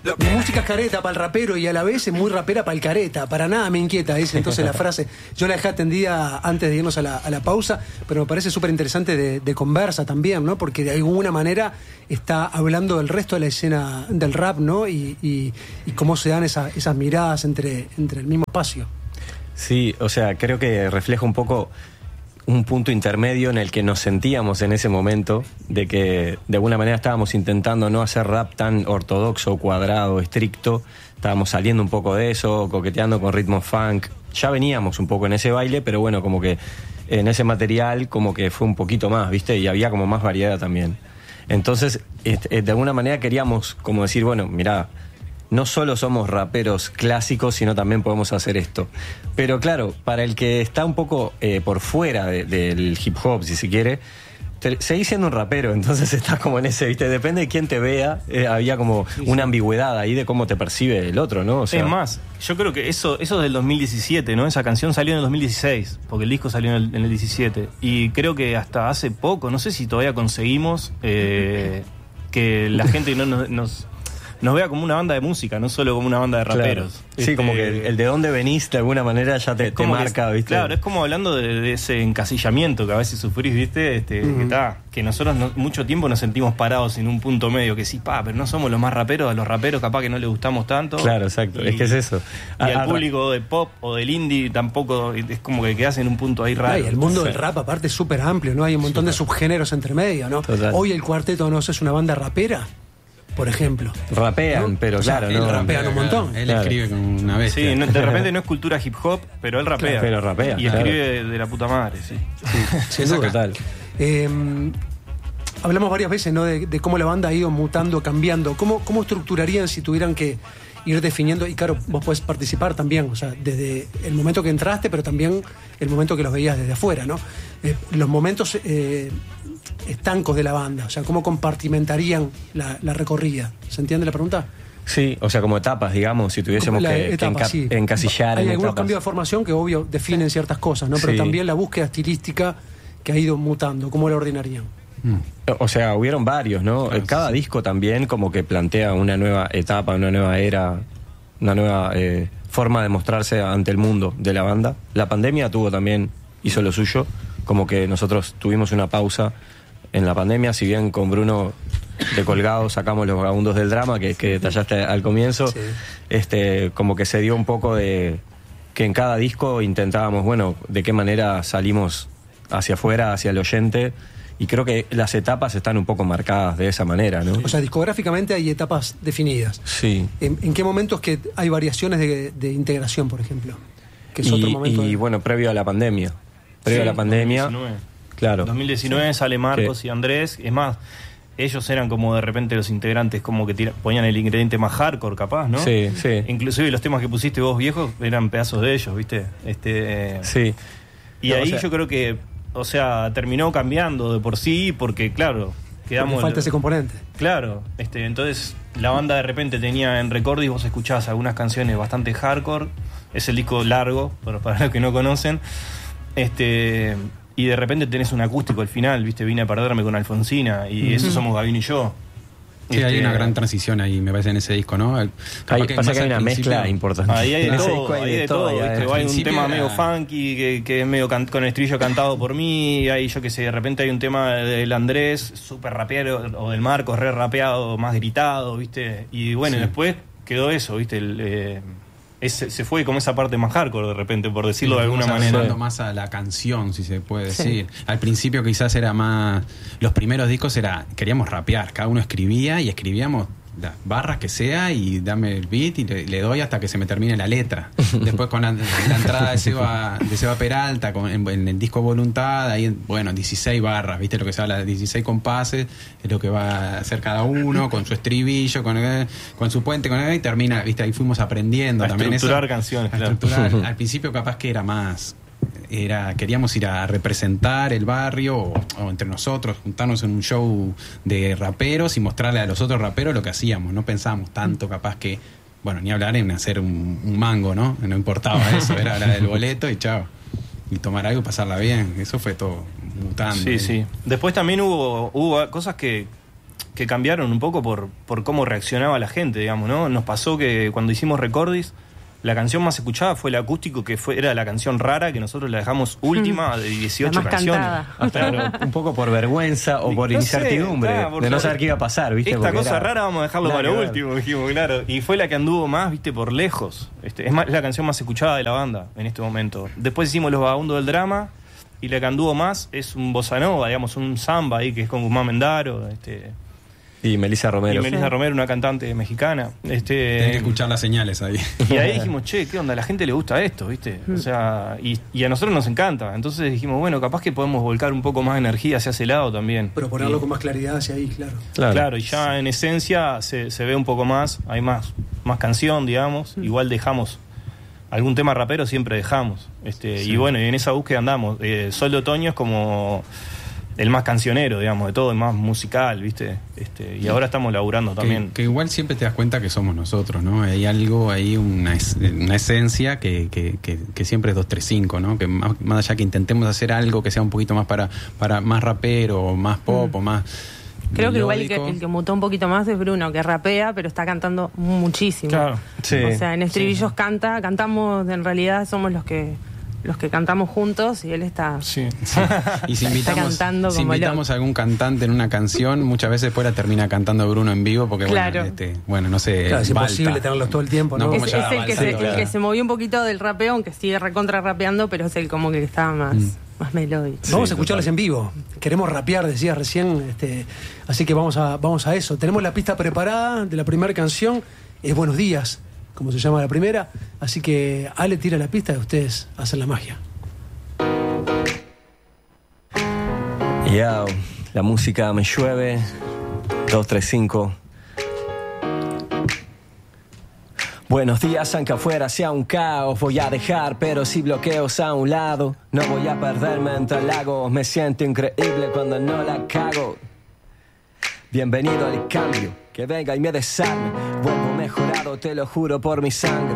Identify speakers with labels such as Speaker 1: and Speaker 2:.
Speaker 1: Mi música es careta para el rapero y a la vez es muy rapera para el careta. Para nada me inquieta, es entonces la frase. Yo la dejé atendida antes de irnos a la pausa, pero me parece súper interesante de conversa también, ¿no? Porque de alguna manera está hablando del resto de la escena del rap, ¿no? Y cómo se dan esas miradas entre el mismo espacio.
Speaker 2: Sí, o sea, creo que refleja un poco un punto intermedio en el que nos sentíamos en ese momento, de que de alguna manera estábamos intentando no hacer rap tan ortodoxo, cuadrado, estricto. Estábamos saliendo un poco de eso, coqueteando con ritmos funk. Ya veníamos un poco en ese baile, pero bueno, como que en ese material como que fue un poquito más, ¿viste? Y había como más variedad también. Entonces, de alguna manera queríamos como decir, bueno, mirá, no solo somos raperos clásicos, sino también podemos hacer esto. Pero claro, para el que está un poco por fuera del hip hop, si se quiere, seguís siendo un rapero, entonces estás como en ese, ¿viste? Depende de quién te vea, había como una ambigüedad ahí de cómo te percibe el otro, ¿no? O sea,
Speaker 3: es más, yo creo que eso es del 2017, ¿no? Esa canción salió en el 2016, porque el disco salió en el 17. Y creo que hasta hace poco, no sé si todavía conseguimos que la gente no nos vea como una banda de música, no solo como una banda de raperos.
Speaker 2: Claro. Sí, como que el de dónde venís de alguna manera ya te marca, ¿viste?
Speaker 3: Claro, es como hablando de ese encasillamiento que a veces sufrís, ¿viste? Que nosotros mucho tiempo nos sentimos parados en un punto medio, que sí, pero no somos los más raperos, a los raperos capaz que no les gustamos tanto.
Speaker 2: Claro, exacto, es que es eso.
Speaker 3: Y al público de pop o del indie tampoco, es como que quedás en un punto ahí raro.
Speaker 1: Y el mundo del rap aparte es súper amplio, ¿no? Hay un montón de subgéneros entre medio, ¿no?
Speaker 2: Total.
Speaker 1: Hoy el Cuarteto Nos es una banda rapera, por ejemplo.
Speaker 2: Rapean, ¿no? Pero claro,
Speaker 1: él rapea un montón.
Speaker 4: Él escribe con una bestia.
Speaker 3: Sí, de repente no es cultura hip hop, pero él rapea.
Speaker 2: Claro, pero rapea.
Speaker 3: Y escribe de la puta madre, sí.
Speaker 2: Sí, total.
Speaker 1: Hablamos varias veces, ¿no? De cómo la banda ha ido mutando, cambiando. ¿Cómo estructurarían si tuvieran que ir definiendo? Y claro, vos podés participar también, o sea, desde el momento que entraste, pero también el momento que los veías desde afuera, ¿no? Los momentos estancos de la banda, o sea, ¿cómo compartimentarían la recorrida? ¿Se entiende la pregunta?
Speaker 2: Sí, o sea, como etapas, digamos, si tuviésemos que encasillar.
Speaker 1: Hay
Speaker 2: en
Speaker 1: algunos
Speaker 2: etapas.
Speaker 1: cambios de formación que obvio definen ciertas cosas, ¿no? Pero
Speaker 2: Sí.
Speaker 1: también la búsqueda estilística que ha ido mutando, ¿cómo la ordenarían?
Speaker 2: O sea, hubieron varios, ¿no?
Speaker 4: Claro,
Speaker 2: cada
Speaker 4: sí.
Speaker 2: disco también como que plantea una nueva etapa, una nueva era, una nueva forma de mostrarse ante el mundo de la banda. La pandemia hizo lo suyo, como que nosotros tuvimos una pausa en la pandemia, si bien con Bruno de Colgado sacamos Los Vagabundos del Drama, que detallaste al comienzo, sí. Como que se dio un poco de que en cada disco intentábamos, bueno, de qué manera salimos hacia afuera, hacia el oyente, y creo que las etapas están un poco marcadas de esa manera, ¿no?
Speaker 1: O sea, discográficamente hay etapas definidas.
Speaker 2: Sí.
Speaker 1: ¿En qué momentos que hay variaciones de integración, por ejemplo? Que es otro momento.
Speaker 2: Bueno, previo a la pandemia. Previo a la pandemia.
Speaker 3: 2019.
Speaker 2: Claro.
Speaker 3: En 2019 sale Marcos y Andrés. Es más, ellos eran como de repente los integrantes como que ponían el ingrediente más hardcore, capaz, ¿no?
Speaker 2: Sí, sí.
Speaker 3: Inclusive los temas que pusiste vos viejos eran pedazos de ellos, ¿viste?
Speaker 2: Sí.
Speaker 3: Y ahí yo creo que, o sea, terminó cambiando de por sí, porque claro, quedamos...
Speaker 1: Porque falta ese componente.
Speaker 3: Claro, entonces la banda de repente tenía en Recordis, vos escuchás algunas canciones bastante hardcore, es el disco largo, para los que no conocen, y de repente tenés un acústico al final, ¿viste? Vine a perderme con Alfonsina, y eso somos Gavin y yo.
Speaker 4: Sí, hay una gran transición ahí, me parece, en ese disco, ¿no?
Speaker 2: Pasa que hay una mezcla importante.
Speaker 3: Ahí hay de todo,
Speaker 2: hay de todo.
Speaker 3: ¿viste? Hay un tema medio funky que es medio con el estribillo cantado por mí, hay, yo qué sé, de repente hay un tema del Andrés, súper rapeado, o del Marcos, re rapeado, más gritado, ¿viste? Y bueno, después quedó eso, ¿viste? Se fue como esa parte más hardcore de repente, por decirlo de alguna manera.
Speaker 4: Más a la canción, si se puede decir. Al principio quizás era más... Los primeros discos queríamos rapear, cada uno escribía y escribíamos las barras que sea y dame el beat y le doy hasta que se me termine la letra. Después con la entrada de Seba Peralta en el disco Voluntad, ahí 16 barras, ¿viste? Lo que se habla de 16 compases, es lo que va a hacer cada uno con su estribillo, con su puente, y termina, ¿viste? Ahí fuimos aprendiendo
Speaker 3: a
Speaker 4: también
Speaker 3: estructurar
Speaker 4: eso,
Speaker 3: canciones,
Speaker 4: a estructurar. Al principio capaz que era más... queríamos ir a representar el barrio o entre nosotros, juntarnos en un show de raperos y mostrarle a los otros raperos lo que hacíamos. No pensábamos tanto, capaz que, ni hablar en hacer un mango, ¿no? No importaba eso, era la del boleto y chao. Y tomar algo y pasarla bien. Eso fue todo mutando.
Speaker 3: Sí. Después también hubo cosas que que cambiaron un poco por cómo reaccionaba la gente, digamos, ¿no? Nos pasó que cuando hicimos Recordis, la canción más escuchada fue el acústico, que era la canción rara, que nosotros la dejamos última de 18 canciones.
Speaker 2: Claro, un poco por vergüenza o por incertidumbre, de no saber qué iba a pasar, ¿viste?
Speaker 3: Esta cosa rara vamos a dejarlo para lo último, dijimos, claro. Y fue la que anduvo más, ¿viste? Por lejos. Es la canción más escuchada de la banda en este momento. Después hicimos Los Vagabundos del Drama, y la que anduvo más es un bossa nova, digamos, un samba ahí, que es con Guzmán Mendaro,
Speaker 2: y Melissa Romero.
Speaker 3: Y Melissa Romero, una cantante mexicana.
Speaker 4: Tenés que escuchar las señales ahí.
Speaker 3: Y ahí dijimos, che, ¿qué onda? A la gente le gusta esto, ¿viste? O sea, y a nosotros nos encanta. Entonces dijimos, bueno, capaz que podemos volcar un poco más energía hacia ese lado también.
Speaker 1: Pero ponerlo con más claridad hacia ahí,
Speaker 3: Claro, y ya en esencia se ve un poco más, hay más canción, digamos. Igual dejamos algún tema rapero, siempre dejamos. Y bueno, y en esa búsqueda andamos. Sol de Otoño es como el más cancionero, digamos, de todo, el más musical, ¿viste? Y ahora estamos laburando también.
Speaker 4: Que igual siempre te das cuenta que somos nosotros, ¿no? Hay algo, hay una esencia que siempre es 235, ¿no? Que más allá que intentemos hacer algo que sea un poquito más para más rapero, o más pop, o más...
Speaker 5: Creo que igual el que mutó un poquito más es Bruno, que rapea, pero está cantando muchísimo.
Speaker 3: Claro,
Speaker 2: sí.
Speaker 5: O sea, en estribillos cantamos, en realidad somos los que cantamos juntos, y él está,
Speaker 4: Y si invitamos a algún cantante en una canción, muchas veces después la termina cantando Bruno en vivo, porque bueno, no sé,
Speaker 1: claro, es imposible tenerlos todo el tiempo, ¿no?
Speaker 5: Es el que se movió un poquito del rapeo, aunque sigue recontra rapeando, pero es el como que estaba más melódico.
Speaker 1: Vamos a escucharles en vivo. Queremos rapear, decías recién, así que vamos a eso. Tenemos la pista preparada de la primera canción, es Buenos Días, como se llama la primera, así que Ale tira la pista y ustedes hacen la magia.
Speaker 2: Ya, la música me llueve, 235. Buenos días, aunque afuera sea un caos, voy a dejar, pero si bloqueos a un lado, no voy a perderme entre lagos, me siento increíble cuando no la cago. Bienvenido al cambio, que venga y me desarme, vuelvo mejorado, te lo juro por mi sangre.